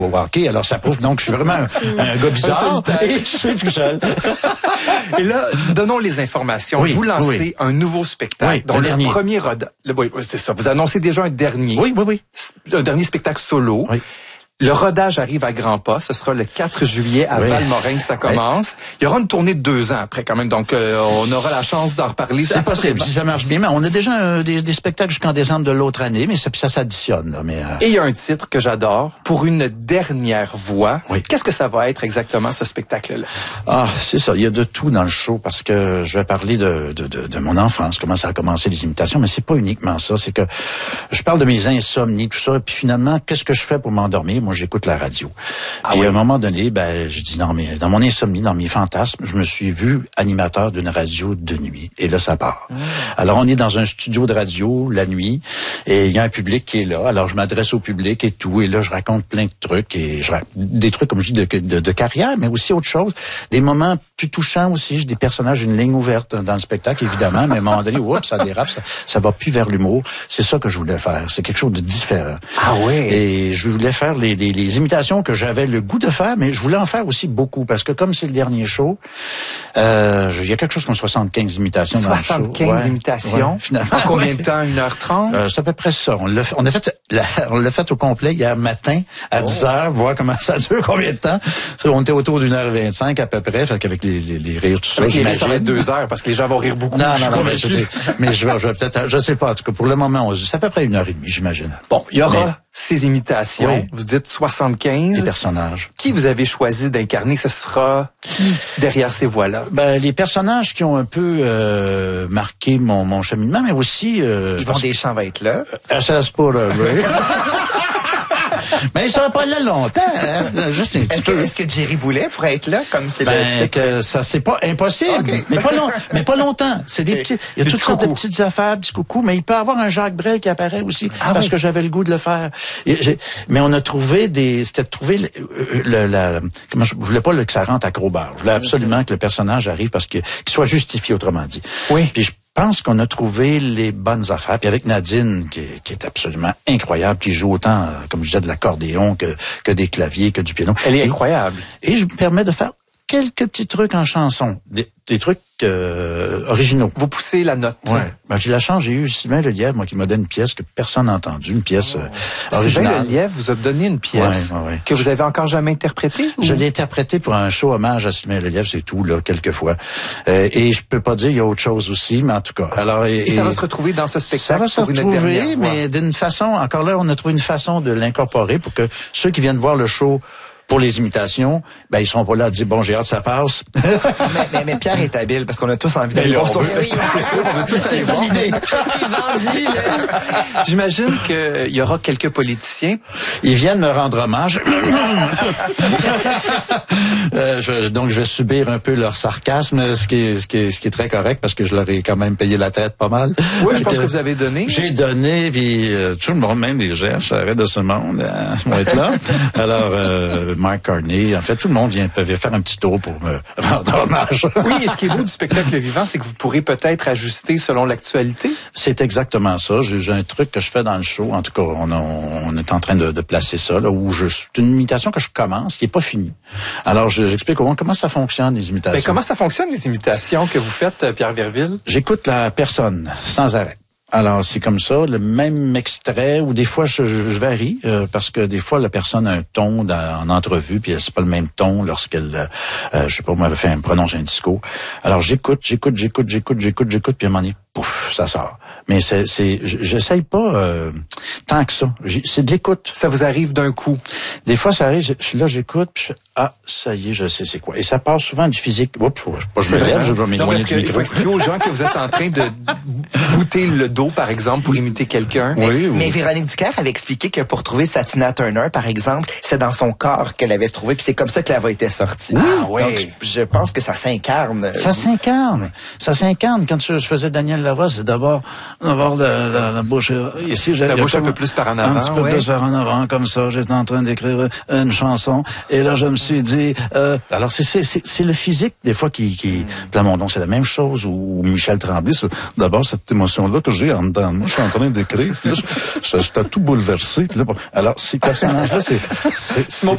au hockey. Alors, ça prouve donc que je suis vraiment un gars bizarre et je suis tout seul. Et là, donnons les informations. Oui, vous lancez un nouveau spectacle. Oui, le dernier. Premier oui, c'est ça. Vous annoncez déjà un dernier. Oui. Un dernier spectacle solo. Oui. Le rodage arrive à grands pas. Ce sera le 4 juillet à Valmorin que ça commence. Oui. Il y aura une tournée de 2 ans après quand même. Donc, on aura la chance d'en reparler. C'est possible, si ça marche bien. Mais on a déjà des spectacles jusqu'en décembre de l'autre année, mais ça s'additionne. Là, mais, Et il y a un titre que j'adore, Pour une dernière voix. Oui. Qu'est-ce que ça va être exactement, ce spectacle-là? Ah, c'est ça. Il y a de tout dans le show parce que je vais parler de mon enfance, comment ça a commencé les imitations, mais c'est pas uniquement ça. C'est que je parle de mes insomnies, tout ça, et puis finalement, qu'est-ce que je fais pour m'endormir? Moi, j'écoute la radio. Puis à un moment donné, je dis non, mais dans mon insomnie, dans mes fantasmes, je me suis vu animateur d'une radio de nuit. Et là, ça part. Alors, on est dans un studio de radio la nuit, et il y a un public qui est là. Alors, je m'adresse au public et tout, et là, je raconte plein de trucs, et des trucs, comme je dis, de carrière, mais aussi autre chose. Des moments plus touchants aussi. J'ai des personnages, une ligne ouverte dans le spectacle, évidemment, mais à un moment donné, oups, ça dérape, ça va plus vers l'humour. C'est ça que je voulais faire. C'est quelque chose de différent. Ah oui. Et je voulais faire les imitations que j'avais le goût de faire, mais je voulais en faire aussi beaucoup, parce que comme c'est le dernier show, il y a quelque chose comme 75 imitations dans le show. 75 imitations? Ouais, finalement. En combien de temps? 1h30? C'est à peu près ça. On l'a fait au complet hier matin, à 10h, voir comment ça dure, combien de temps. On était autour d'1h25 à peu près, fait qu'avec les rires, tout ça, j'imagine. Ça va être 2 heures, parce que les gens vont rire beaucoup. Non, mais je vais peut-être, je sais pas, en tout cas, pour le moment, c'est à peu près 1h30, j'imagine. Bon, il y aura ces imitations. Oui. Vous dites 75. Les personnages. Qui vous avez choisi d'incarner? Ce sera qui derrière ces voix-là? Les personnages qui ont un peu marqué mon cheminement, mais aussi... Yvon Deschamps va être là. Ça se pourrait, oui. Mais il sera pas là longtemps, hein? Juste un petit peu. Est-ce que Jerry Boulet pourrait être là, comme c'est le titre? Que ça, c'est pas impossible. Okay. Mais pas longtemps. C'est des petits, il y a toutes sortes de petites affaires, petits coucous, mais il peut y avoir un Jacques Brel qui apparaît aussi, parce que j'avais le goût de le faire. Mais on a trouvé c'était de trouver comment je voulais pas que ça rentre à gros barre. Je voulais absolument que le personnage arrive parce qu'il soit justifié, autrement dit. Oui. Puis je pense qu'on a trouvé les bonnes affaires. Puis avec Nadine, qui est absolument incroyable, qui joue autant, comme je disais, de l'accordéon que des claviers, que du piano. Elle est incroyable. Et je me permets de faire quelques petits trucs en chanson. Des trucs originaux. Vous poussez la note. Ouais. J'ai la chance, j'ai eu Sylvain Lelièvre, moi, qui m'a donné une pièce que personne n'a entendue, une pièce originale. Sylvain Lelièvre vous a donné une pièce que vous avez encore jamais interprétée? Je l'ai interprétée pour un show hommage à Sylvain Lelièvre, c'est tout, là, quelques fois. Et je peux pas dire, il y a autre chose aussi, mais en tout cas. Alors, et ça va se retrouver dans ce spectacle? Ça va se retrouver, mais d'une façon, encore là, on a trouvé une façon de l'incorporer pour que ceux qui viennent voir le show pour les imitations, ils seront pas là à dire bon, j'ai hâte ça passe. mais Pierre est habile parce qu'on a tous envie d'aller voir son spectacle. C'est sûr, on veut tous aller voir. Je suis vendu, là. J'imagine qu'il y aura quelques politiciens. Ils viennent me rendre hommage. Donc je vais subir un peu leur sarcasme, ce qui est très correct parce que je leur ai quand même payé la tête pas mal. Oui, je pense que vous avez donné. J'ai donné, puis tout le monde, même les gens, je savais de ce monde, vont être là. Alors Mark Carney, en fait, tout le monde peut faire un petit tour pour me rendre hommage. Oui, et ce qui est beau du spectacle vivant, c'est que vous pourrez peut-être ajuster selon l'actualité. C'est exactement ça. J'ai un truc que je fais dans le show. En tout cas, on est en train de placer ça, là, où c'est une imitation que je commence, qui est pas finie. Alors, j'explique comment ça fonctionne, les imitations. Mais comment ça fonctionne, les imitations que vous faites, Pierre Verville? J'écoute la personne, sans arrêt. Alors, c'est comme ça, le même extrait, ou des fois, je varie, parce que des fois, la personne a un ton en entrevue, puis c'est pas le même ton lorsqu'elle, je sais pas, moi, elle prononce un discours. Alors, j'écoute, puis à un moment donné, pouf, ça sort. Mais j'essaye pas tant que ça. C'est de l'écoute. Ça vous arrive d'un coup? Des fois, ça arrive, j'écoute, puis ça y est, je sais c'est quoi. Et ça part souvent du physique. Oups, je me lève, je vais m'éloigner du micro. Il faut expliquer aux gens que vous êtes en train de voûter le dos, par exemple, pour imiter quelqu'un. Mais Véronique Dicker avait expliqué que pour trouver Tina Turner, par exemple, c'est dans son corps qu'elle avait trouvé, puis c'est comme ça que la voix était sortie. Oui. Donc, je pense que ça s'incarne. Ça s'incarne. Quand je faisais Daniel Lavoie, c'est d'abord la bouche ici. La bouche un peu plus par en avant. Un petit peu plus par en avant, comme ça. J'étais en train d'écrire une chanson. Et là, je me suis dit... alors, c'est le physique, des fois, qui Plamondon, donc c'est la même chose. Ou Michel Tremblay, d'abord, cette émotion-là que j'ai en dedans. Moi, je suis en train d'écrire. J'étais tout bouleversé. Là, alors, ces personnages-là, c'est mon